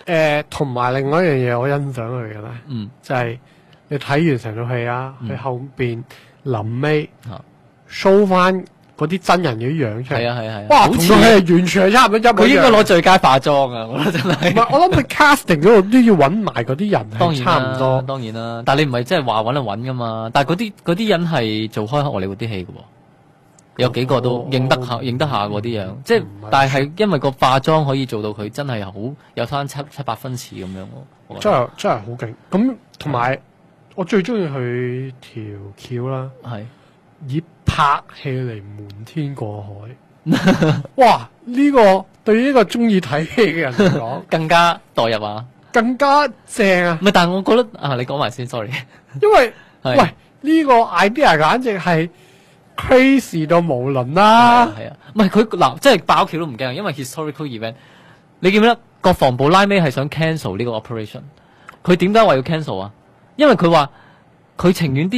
同埋另外一樣嘢我欣賞佢嘅咧，就係你睇完成套戲啊，佢後邊臨尾 show 翻嗰啲真人嘅樣出嚟， 係， 哇，同佢係完全係差唔多一模一樣。 佢應該攞最佳化妝啊！我覺得真係。 唔係，我諗佢 casting 嗰度都要揾埋嗰啲人係差唔多。 當然啦，但係你唔係即係話揾就揾噶嘛？但係嗰啲人係做開荷里活啲戲嘅喎，有幾個都認得下嗰啲樣，即係但係因為個化妝可以做到佢真係好有翻七八分似咁樣喎。 真係好勁。咁同埋我最中意佢條橋啦，係以拍戲嚟瞞天過海。哇！呢個對於呢個中意睇戲嘅人嚟講， 更加代入啊， 更加正啊！ 唔係，但係我覺得啊，你講埋先 ，sorry。 因為喂呢個 idea 簡直係 crazy 到無倫啦。 係啊，唔係佢嗱，即係爆橋都唔驚，因為 historical event。你記唔記得國防部拉尾係想 cancel 呢個 operation？ 佢點解話要 cancel 啊？因為佢話佢情願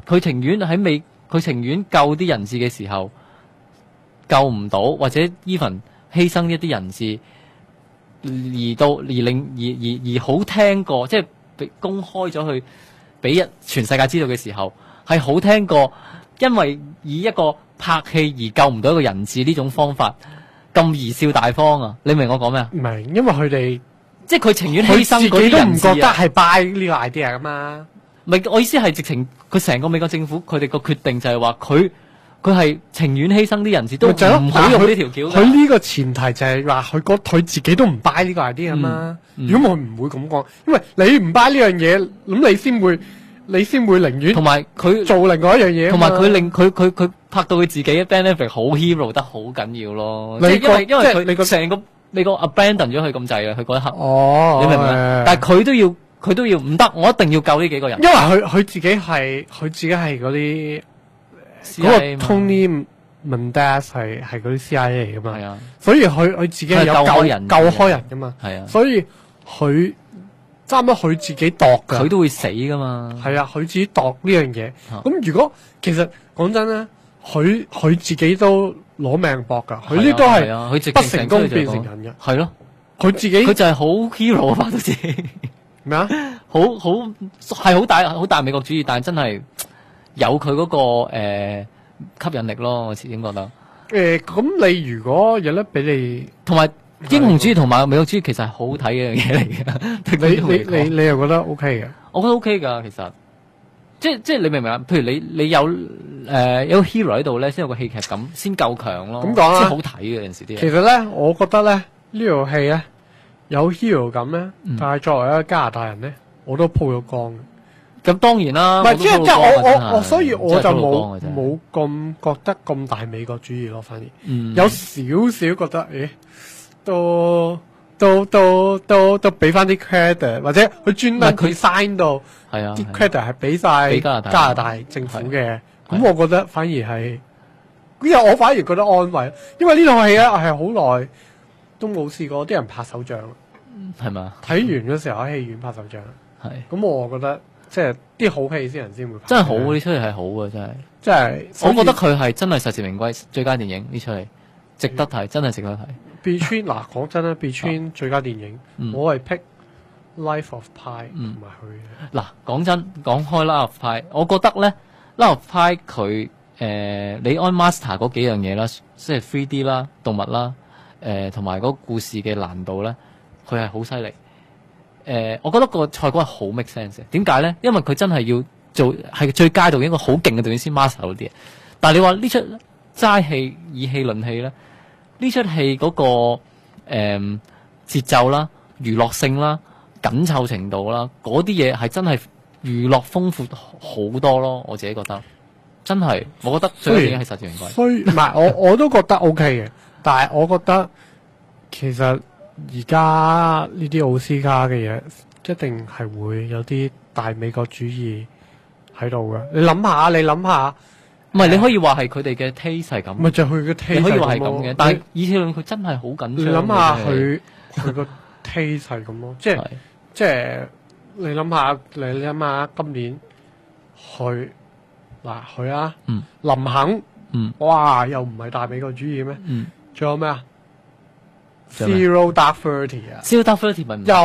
救啲人質嘅時候救唔到，或者 even 犧牲一啲人質，而好聽過，即係公開咗去俾全世界知道嘅時候，係好聽過，因為以一個拍戲而救唔到一個人質呢種方法咁貽笑大方啊！你明我講咩啊？ 明，因為佢哋即係佢情願犧牲嗰啲人質啊， 都唔覺得係 buy 呢個 idea 噶嘛。 唔係，我意思係直情佢成個美國政府佢哋個決定就係話佢係情願犧牲啲人質都唔好用呢條橋。 佢呢個前提就係話佢自己都唔 buy 呢個 idea 啊嘛。如果佢唔會咁講，因為你唔 buy 呢樣嘢，咁你先會寧願同埋佢做另外一樣嘢。 同埋佢令佢拍到佢自己嘅 benefit 好 hero 得好緊要咯。因為佢成個你個 abandon 咗佢咁滯啊！佢嗰一刻，你明唔明啊？但係佢都要唔得，我一定要救呢幾個人。 因為佢自己係嗰啲嗰個 Tony Mendez 係嗰啲 CIA 嚟噶嘛，啊，所以佢自己係有救開人噶嘛，係啊，所以佢差唔多佢自己度噶， 佢都會死噶嘛， 係啊，佢自己度呢樣嘢。咁如果其實講真咧，佢自己都攞命搏噶，佢呢都係不成功變成人嘅，係咯，佢自己佢就係好 hero 啊，拍到自己。 咩啊？ 係好大美國主義，但係真係有佢嗰個吸引力咯。我始終覺得咁你如果有得俾你， 同埋英雄主義同埋美國主義其實係好睇嘅一樣嘢嚟嘅。 你又覺得 OK 嘅？ 我覺得 OK 噶，其實即係你明唔明啊？譬如你有有個 hero 喺度咧，先有個戲劇感，先夠強咯。 咁講啦， 先好睇嘅有陣時啲嘢。 其實咧，我覺得咧呢套戲咧。有 hero 感咧，但係作為一個加拿大人咧，我都鋪咗光嘅。 咁當然啦， 唔係即係我，所以我就冇咁覺得咁大美國主義咯，反而有少少覺得，都俾翻啲 credit， 或者佢專登佢 sign 到啲 credit 係俾晒加拿大政府嘅。咁我覺得反而係，因為我反而覺得安慰，因為呢套戲咧係好耐都冇試過啲人拍手掌， 係嘛？ 睇完嗰時候喺戲院拍手掌，係咁我覺得即係啲好戲先會拍， 真係好，呢出戲係好嘅，真係， 即係我覺得佢係真係實至名歸最佳電影呢出戲，值得睇，真係值得睇。 Between 嗱講真啦，Between 最佳電影，我係 pick Life of Pi 同埋佢。 嗱講真，講開 Life of Pi，我覺得咧 Life of Pi 佢李安 master 嗰幾樣嘢啦，即係 3D 啦、動物啦。同埋嗰個故事嘅難度咧，佢係好犀利。我覺得個賽果係好 make sense 嘅。點解咧？因為佢真係要做係最佳導演一個好勁嘅導演先 master 到啲嘢。但係你話呢出齋戲以戲論戲咧，呢出戲嗰個節奏啦、娛樂性啦、緊湊程度啦，嗰啲嘢係真係娛樂豐富好多咯。我自己覺得真係，我覺得最佳電影係實至名歸。 所以唔係我都覺得 OK 嘅。但係我覺得其實而家呢啲奧斯卡嘅嘢一定係會有啲大美國主義喺度嘅。你諗下， 唔係你可以話係佢哋嘅 taste 係咁， 咪就係佢嘅 taste 可以話係咁嘅。但係以前佢真係好緊張。 你諗下佢個 taste 係咁咯，即係你諗下今年佢林肯，哇又唔係大美國主義咩？仲有咩啊？Zero Dark 30啊， Zero Dark 30咪唔